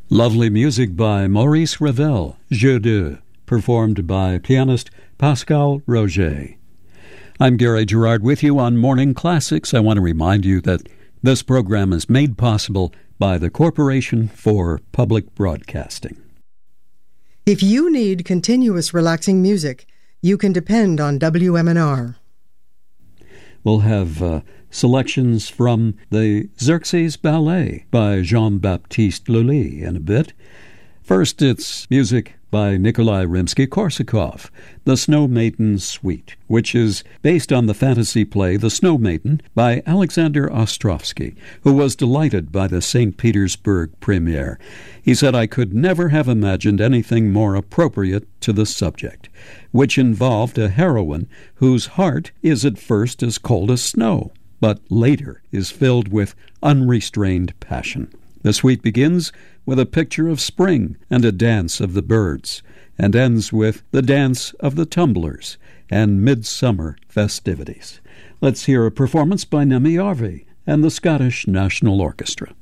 Lovely music by Maurice Ravel, Jeu deux, performed by pianist Pascal Roger. I'm Gary Gerard with you on Morning Classics. I want to remind you that this program is made possible by the Corporation for Public Broadcasting. If you need continuous relaxing music, you can depend on WMNR. We'll have selections from the Xerxes Ballet by Jean-Baptiste Lully in a bit. First, it's music by Nikolai Rimsky-Korsakov, The Snow Maiden Suite, which is based on the fantasy play The Snow Maiden by Alexander Ostrovsky, who was delighted by the St. Petersburg premiere. He said, "I could never have imagined anything more appropriate to the subject, which involved a heroine whose heart is at first as cold as snow, but later is filled with unrestrained passion." The suite begins with a picture of spring and a dance of the birds, and ends with the dance of the tumblers and midsummer festivities. Let's hear a performance by Nemi Arvi and the Scottish National Orchestra.